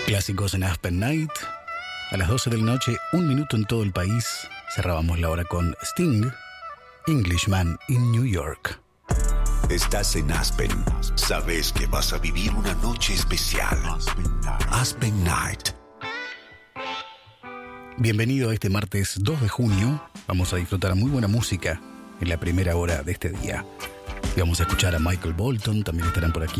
Clásicos en Aspen Night. A las 12 de la noche, 1 minuto en todo el país. Cerrábamos la hora con Sting, Englishman in New York. Estás en Aspen. Sabes que vas a vivir una noche especial. Aspen Night. Bienvenido a este martes 2 de junio. Vamos a disfrutar muy buena música en la primera hora de este día. Y vamos a escuchar a Michael Bolton, también estarán por aquí